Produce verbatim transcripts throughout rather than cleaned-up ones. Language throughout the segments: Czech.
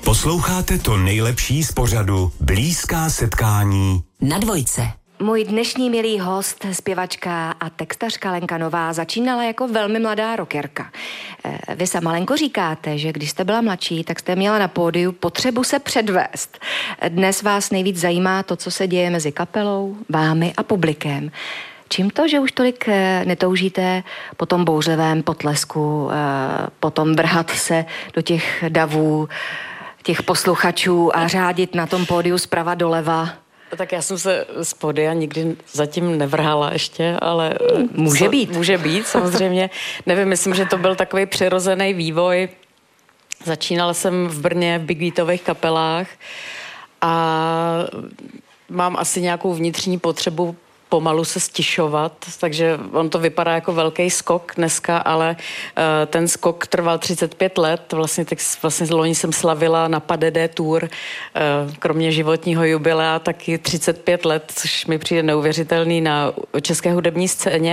Posloucháte to nejlepší z pořadu Blízká setkání na Dvojce. Můj dnešní milý host, zpěvačka a textařka Lenka Nová, začínala jako velmi mladá rockerka. Vy sama, Lenko, říkáte, že když jste byla mladší, tak jste měla na pódiu potřebu se předvést. Dnes vás nejvíc zajímá to, co se děje mezi kapelou, vámi a publikem. Čím to, že už tolik netoužíte po tom bouřlivém potlesku, potom vrhat se do těch davů, těch posluchačů a řádit na tom pódiu zprava doleva? Tak já jsem se z pódia nikdy zatím nevrhala ještě, ale... Může co, být. Může být, samozřejmě. Nevím, myslím, že to byl takový přirozený vývoj. Začínala jsem v Brně v big beatových kapelách a mám asi nějakou vnitřní potřebu pomalu se stišovat, takže on to vypadá jako velký skok dneska, ale uh, ten skok trval třicet pět let. Vlastně, tak, vlastně loni jsem slavila na P A D D Tour, uh, kromě životního jubilea, taky třicet pět let, což mi přijde neuvěřitelný na české hudební scéně.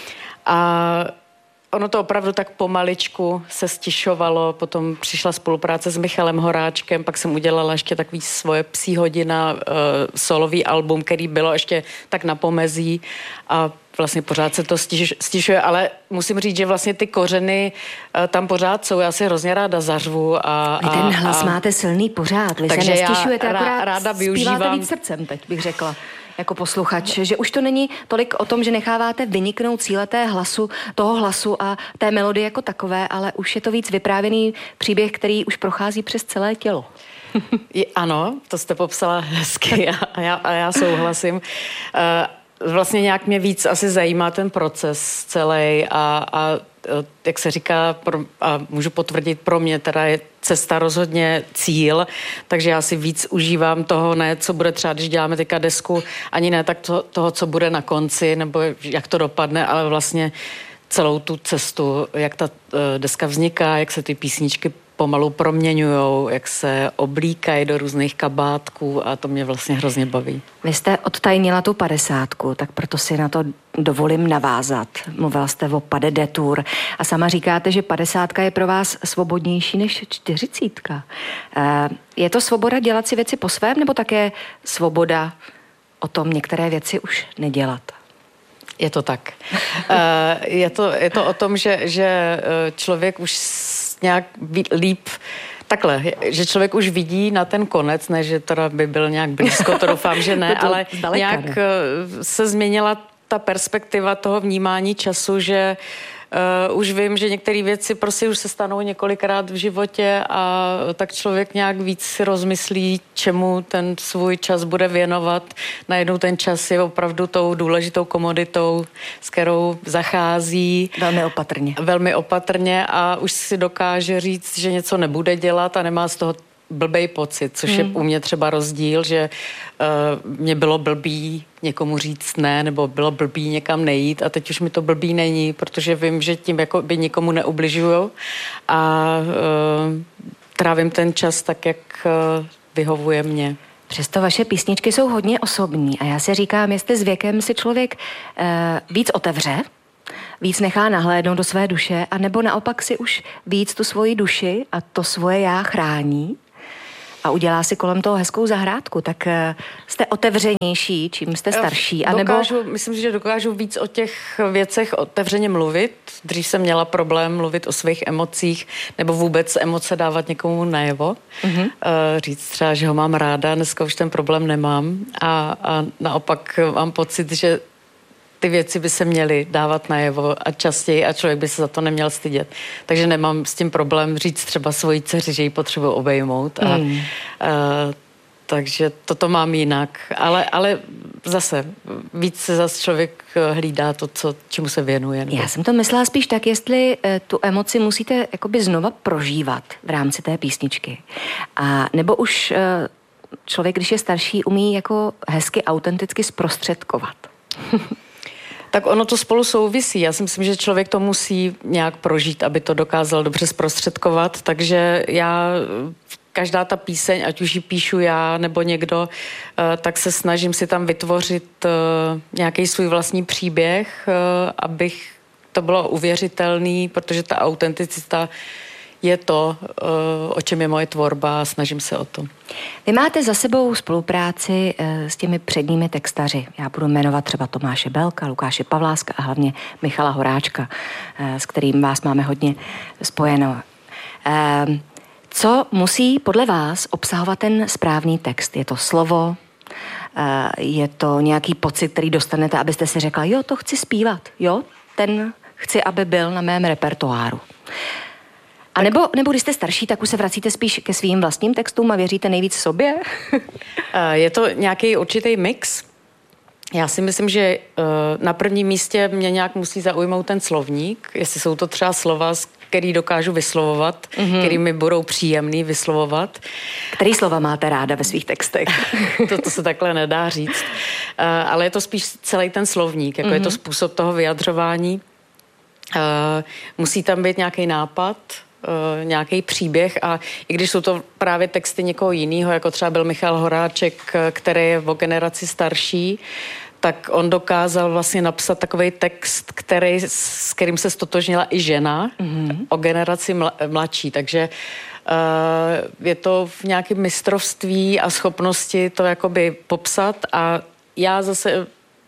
A ono to opravdu tak pomaličku se stišovalo, potom přišla spolupráce s Michalem Horáčkem, pak jsem udělala ještě takový svoje psí hodina, uh, solový album, který bylo ještě tak na pomezí a vlastně pořád se to stiž, stišuje, ale musím říct, že vlastně ty kořeny uh, tam pořád jsou, já si hrozně ráda zařvu. A, Vy ten a, hlas a, máte silný pořád, vy takže se nestišujete, já akorát ráda využívám... zpíváte využívám... víc srdcem teď, bych řekla. Jako posluchač, že už to není tolik o tom, že necháváte vyniknout cíle té hlasu, toho hlasu a té melodie jako takové, ale už je to víc vyprávěný příběh, který už prochází přes celé tělo. Je, ano, to jste popsala hezky a já, a já souhlasím. Uh, vlastně nějak mě víc asi zajímá ten proces celý a, a jak se říká, pro, a můžu potvrdit, pro mě teda je cesta rozhodně cíl, takže já si víc užívám toho, ne, co bude třeba, když děláme teďka desku, ani ne tak to, toho, co bude na konci, nebo jak to dopadne, ale vlastně celou tu cestu, jak ta uh, deska vzniká, jak se ty písničky pomalu proměňujou, jak se oblíkají do různých kabátků a to mě vlastně hrozně baví. Vy jste odtajnila tu padesátku, tak proto si na to dovolím navázat. Mluvila jste o P A D D Tour a sama říkáte, že padesátka je pro vás svobodnější než čtyřicítka. Je to svoboda dělat si věci po svém, nebo také svoboda o tom některé věci už nedělat? Je to tak. je, to, je to o tom, že, že člověk už nějak líp takhle, že člověk už vidí na ten konec, ne, že teda by byl nějak blízko, to doufám, že ne, ale zdaleka, nějak ne. Se změnila ta perspektiva toho vnímání času, že uh, už vím, že některé věci prostě už se stanou několikrát v životě a tak člověk nějak víc si rozmyslí, čemu ten svůj čas bude věnovat. Najednou ten čas je opravdu tou důležitou komoditou, s kterou zachází. Velmi opatrně. Velmi opatrně a už si dokáže říct, že něco nebude dělat a nemá z toho blbej pocit, což hmm. je u mě třeba rozdíl, že uh, mě bylo blbý někomu říct ne, nebo bylo blbý někam nejít a teď už mi to blbý není, protože vím, že tím jako by nikomu neubližuju a uh, trávím ten čas tak, jak uh, vyhovuje mě. Přesto vaše písničky jsou hodně osobní a já si říkám, jestli s věkem si člověk uh, víc otevře, víc nechá nahlédnout do své duše, a nebo naopak si už víc tu svoji duši a to svoje já chrání a udělá si kolem toho hezkou zahrádku, tak uh, jste otevřenější, čím jste starší. A nebo... Dokážu, myslím, že dokážu víc o těch věcech otevřeně mluvit. Dřív jsem měla problém mluvit o svých emocích nebo vůbec emoce dávat někomu najevo. Mm-hmm. Uh, říct třeba, že ho mám ráda, dneska už ten problém nemám a, a naopak mám pocit, že ty věci by se měly dávat najevo a častěji a člověk by se za to neměl stydět. Takže nemám s tím problém říct třeba svojí dceři, že ji potřebuji obejmout. A, mm. a, takže toto mám jinak. Ale, ale zase víc se zase člověk hlídá to, co, čemu se věnuje. Nebo... Já jsem to myslela spíš tak, jestli tu emoci musíte jakoby znova prožívat v rámci té písničky. A nebo už člověk, když je starší, umí jako hezky autenticky zprostředkovat. Tak ono to spolu souvisí. Já si myslím, že člověk to musí nějak prožít, aby to dokázal dobře zprostředkovat, takže já každá ta píseň, ať už ji píšu já nebo někdo, tak se snažím si tam vytvořit nějaký svůj vlastní příběh, abych to bylo uvěřitelný, protože ta autenticita je to, o čem je moje tvorba a snažím se o to. Vy máte za sebou spolupráci s těmi předními textaři. Já budu jmenovat třeba Tomáše Belka, Lukáše Pavláska a hlavně Michala Horáčka, s kterým vás máme hodně spojeno. Co musí podle vás obsahovat ten správný text? Je to slovo? Je to nějaký pocit, který dostanete, abyste si řekla, jo, to chci zpívat, jo, ten chci, aby byl na mém repertoáru. A nebo, nebo když jste starší, tak už se vracíte spíš ke svým vlastním textům a věříte nejvíc sobě? Je to nějaký určitý mix. Já si myslím, že na prvním místě mě nějak musí zaujmout ten slovník, jestli jsou to třeba slova, který dokážu vyslovovat, mm-hmm. který mi budou příjemný vyslovovat. Který slova máte ráda ve svých textech? to, to se takhle nedá říct. Uh, ale je to spíš celý ten slovník, jako mm-hmm. je to způsob toho vyjadřování. Uh, musí tam být nějaký nápad, uh, nějaký příběh a i když jsou to právě texty někoho jiného, jako třeba byl Michal Horáček, který je o generaci starší, tak on dokázal vlastně napsat takový text, který, s kterým se stotožnila i žena mm-hmm. o generaci mla, mladší. Takže uh, je to v nějakém mistrovství a schopnosti to jakoby popsat a já zase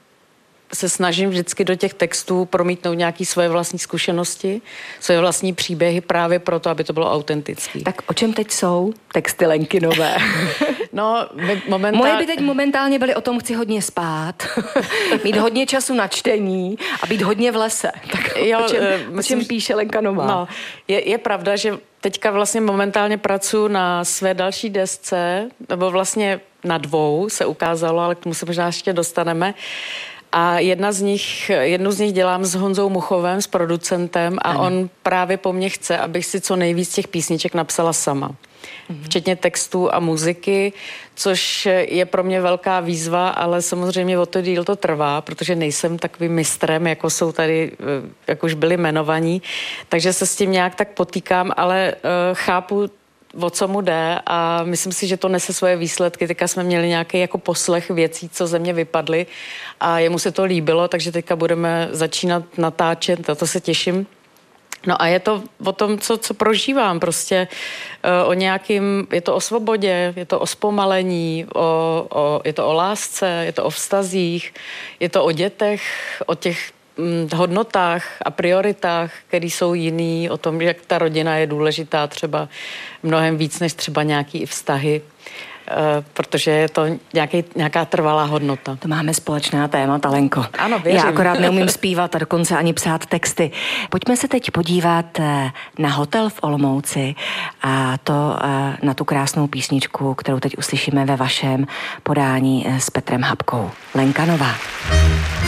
se snažím vždycky do těch textů promítnout nějaké svoje vlastní zkušenosti, svoje vlastní příběhy právě proto, aby to bylo autentické. Tak o čem teď jsou texty Lenky nové? No, momentál... Moje by teď momentálně byly o tom, chci hodně spát, mít hodně času na čtení a být hodně v lese. Tak jo, o čem, uh, myslím, o čem píše Lenka nová? No, je, je pravda, že teďka vlastně momentálně pracuji na své další desce, nebo vlastně na dvou se ukázalo, ale k tomu se možná ještě dostaneme. A jedna z nich, jednu z nich dělám s Honzou Muchovem, s producentem a ano. On právě po mně chce, abych si co nejvíc těch písniček napsala sama. Mhm. Včetně textů a muziky, což je pro mě velká výzva, ale samozřejmě o to díl to trvá, protože nejsem takovým mistrem, jako jsou tady, jak už byli jmenovaní, takže se s tím nějak tak potýkám, ale uh, chápu, o co mu jde a myslím si, že to nese svoje výsledky. Teďka jsme měli nějaký jako poslech věcí, co ze mě vypadly a jemu se to líbilo, takže teďka budeme začínat natáčet, na to se těším. No a je to o tom, co, co prožívám, prostě uh, o nějakým, je to o svobodě, je to o zpomalení, o, o, je to o lásce, je to o vztazích, je to o dětech, o těch hodnotách a prioritách, které jsou jiný, o tom, jak ta rodina je důležitá třeba mnohem víc než třeba nějaký i vztahy, protože je to nějaký, nějaká trvalá hodnota. To máme společná témata, Lenko. Ano, věřím. Já akorát neumím zpívat a dokonce ani psát texty. Pojďme se teď podívat na hotel v Olomouci a to na tu krásnou písničku, kterou teď uslyšíme ve vašem podání s Petrem Habkou. Lenka nová.